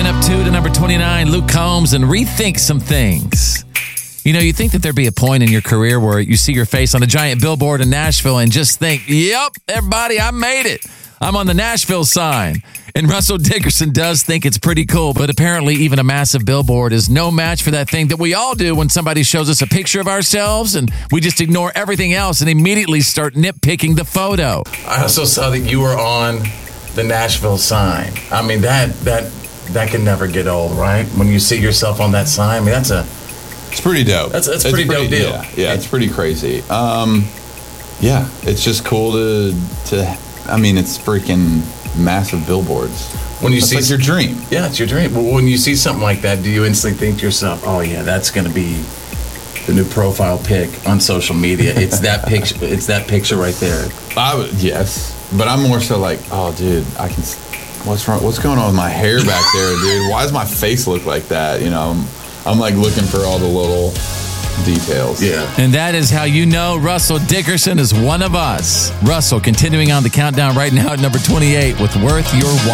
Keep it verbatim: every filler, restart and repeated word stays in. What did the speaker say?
Coming up two to number twenty-nine, Luke Combs and Rethink Some Things. You know, you think that there'd be a point in your career where you see your face on a giant billboard in Nashville and just think, yep, everybody, I made it. I'm on the Nashville sign. And Russell Dickerson does think it's pretty cool, but apparently even a massive billboard is no match for that thing that we all do when somebody shows us a picture of ourselves and we just ignore everything else and immediately start nitpicking the photo. I also saw that you were on the Nashville sign. I mean, that that that can never get old, right? When you see yourself on that sign, I mean, that's a... It's pretty dope. That's, that's a pretty, pretty dope deal. Yeah, yeah, it's pretty crazy. Um, yeah, it's just cool to, to, I mean, it's freaking massive billboards. When you That's see like your dream. Yeah, it's your dream. Well, when you see something like that, do you instantly think to yourself, oh, yeah, that's going to be the new profile pic on social media? It's that picture. It's that picture right there. I would, yes, but I'm more so like, oh, dude, I can... What's wrong? What's going on with my hair back there, dude? Why does my face look like that? You know, I'm, I'm like looking for all the little details. Yeah. And that is how you know Russell Dickerson is one of us. Russell continuing on the countdown right now at number twenty-eight with Worth Your While.